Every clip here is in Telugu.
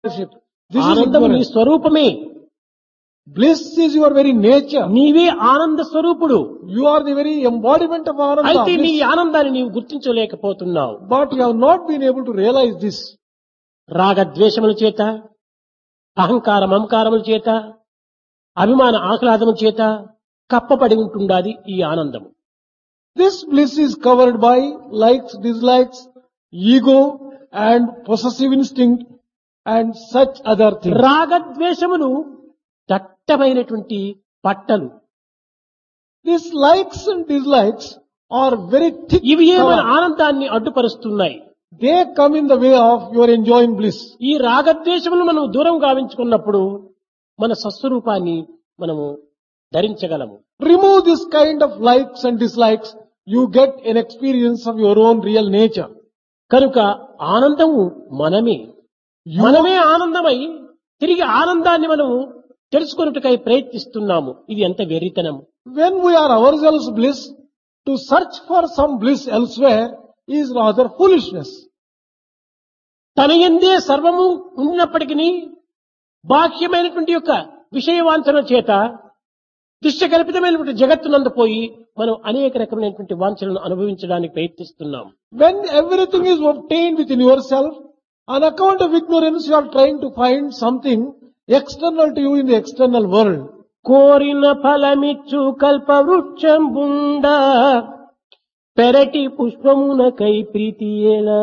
This is ఆనందము నీ ignorance. స్వరూపమే. Bliss is your very nature. నీవే ఆనంద స్వరూపుడు. You are the very embodiment of Ananda. అయితే నీ Bliss. ఆనందాన్ని నీవు గుర్తించలేకపోతున్నావు. But you have not been able to realize this. రాగద్వేషముల చేత, అహంకార మమకారముల చేత, అభిమాన ఆహ్లాదము చేత కప్పబడి ఉంటుండాది ఈ ఆనందము. This bliss is covered by likes, dislikes, ego and possessive instinct and such other things. రాగద్వేషములు దట్టమైనటువంటి పట్టలు. These likes and dislikes are very thick. ఇవి మన cover. ఆనందాన్ని అడ్డుపరుస్తున్నాయి. They come in the way of your enjoying bliss. ఈ రాగద్వేషములు మనం దూరం గావించుకున్నప్పుడు మన స్వస్వరూపాన్ని మనము ధరించగలము. Remove this kind of likes and dislikes, you get an experience of your own real nature. కనుక ఆనందము మనమే. మనమే ఆనందమై తిరిగి ఆనందాన్ని మనము తెలుసుకొనుటకై ప్రయత్నిస్తున్నాము. ఇది ఎంత వెర్రితనం. When we are ourselves bliss, to search for some bliss elsewhere is rather foolishness. తన యందే సర్వము ఉన్నప్పటికీ బాహ్యమైనటువంటి యొక్క విషయవాంఛన చేత దృశ్యకల్పితమైనటువంటి జగత్తునందు పోయి మనం అనేక రకమైనటువంటి వాంఛలను అనుభవించడానికి ప్రయత్నిస్తున్నాం. When everything is obtained within yourself, on account of ignorance you are trying to find something external to you in the external world. కోరిన ఫలమిచ్చు కల్ప వృక్షంబుండ పెరటి పుష్పమునకై ప్రీతియేలా.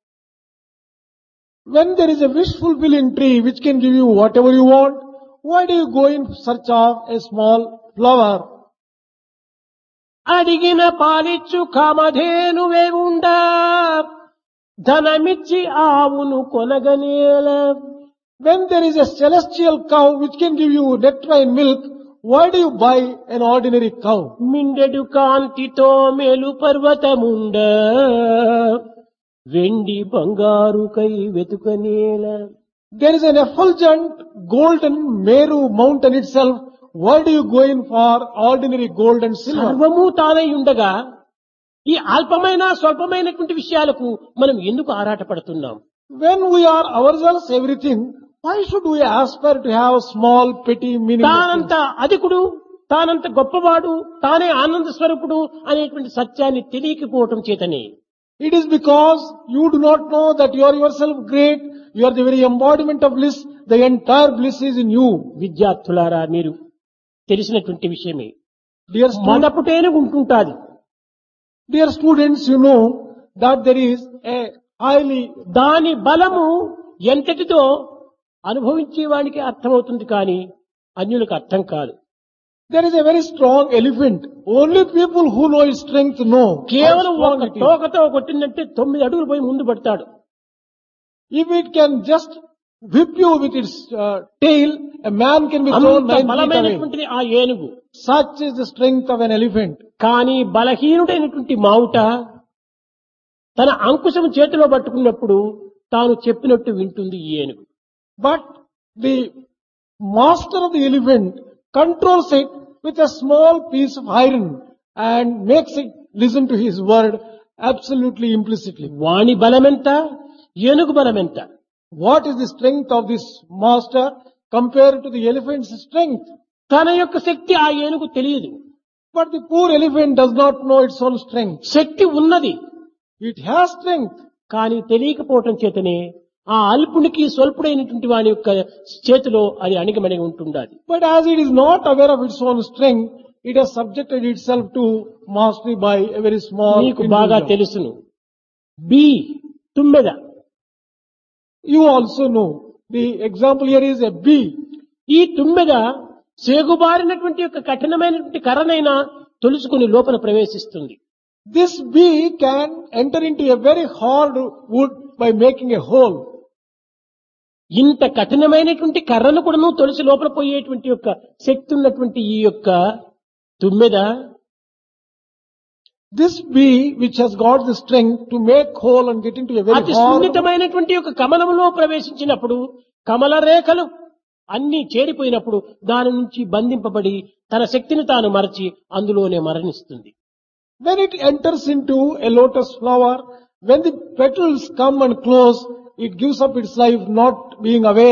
When there is a wish fulfilling tree which can give you whatever you want, why do you go in search of a small flower? అడిగిన పాలిచ్చు కామధేనువే ఉండా ధనమిచ్చి ఆవును కొనగనేలా. When there is a celestial cow which can give you nectar and milk, why do you buy an ordinary cow? మిండెడు కాంతితో మేలు పర్వతముండ వెండి బంగారుకై వెతుకనేలా. There is an effulgent golden Meru mountain itself. Why do you go in for ordinary gold and silver? సర్వము తానై ఉండగా ఈ అల్పమైన స్వల్పమైనటువంటి విషయాలకు మనం ఎందుకు ఆరాటపడుతున్నాం? When we are ourselves everything, why should we aspire to have small, petty, meaningless తానంత అధికుడు, తానంత గొప్పవాడు, తానే ఆనంద స్వరూపుడు అనేటువంటి సత్యాన్ని తెలియకపోవటం చేతనే. It is because you do not know that you are yourself great, you are the very embodiment of bliss, the entire bliss is in you. విద్యార్థులారా, మీరు తెలిసినటువంటి విషయమే. Dear, stu- మొదపుటేనే ఉంటుంటాది. dear students, you know that there is a highly, దాని బలము ఎంతటిదో అనుభవించే వానికి అర్థమవుతుంది, కానీ అన్యులకు అర్థం కాదు. there is a very strong elephant. Only people who know its strength know. how కేవలం strong ఒక it is. తోకతో కొట్టిందంటే 9 అడుగులు పోయి ముందు పడతాడు. If it can just whip you with its tail, a man can be thrown అంత 9 feet away. బలమైనటువంటిది ఆ ఏనుగు. Such is the strength of an elephant. కానీ బలహీనుడైనటువంటి మావుట తన అంకుశం చేతిలో పట్టుకున్నప్పుడు తాను చెప్పినట్టు వింటుంది ఈ ఏనుగు. But the master of the elephant controls it with a small piece of iron and makes it listen to his word absolutely implicitly. వాణి బలమెంత, ఏనుగు బలమెంత? What is the strength of this master compared to the elephant's strength? తన యొక్క శక్తి ఆ ఏనుగు తెలియదు. But the poor elephant does not know its own strength. శక్తి ఉన్నది, It has strength, కానీ తెలియకపోవటం చేతనే ఆ అల్పునికి స్వల్పుడైనటువంటి వాని యొక్క చేతిలో అది అణిగమణిగి ఉంటుండాలి. but as it is not aware of its own strength, it has subjected itself to mastery by a very small నీకు బాగా individual. తెలుసును. బి తుమ్మెద. You also know. The example here is a bee. ఈ తుమ్మెద సేగుబారినటువంటి యొక్క కఠినమైనటువంటి కర్రనైనా తొలుచుకుని లోపల ప్రవేశిస్తుంది. This bee can enter into a very hard wood by making a hole. ఇంత కఠినమైనటువంటి కర్రను కూడాను తొలిసి లోపల పోయేటువంటి యొక్క శక్తి ఉన్నటువంటి ఈ యొక్క తుమ్మెద This bee, which has got the strength to make hole and get into a very అతి hard, సున్నితమైనటువంటి యొక్క కమలములో ప్రవేశించినప్పుడు కమల రేఖలు అన్ని చేరిపోయినప్పుడు దాని నుంచి బంధింపబడి తన శక్తిని తాను మరచి అందులోనే మరణిస్తుంది. when it enters into a lotus flower, when the petals come and close, it gives up its life, not being aware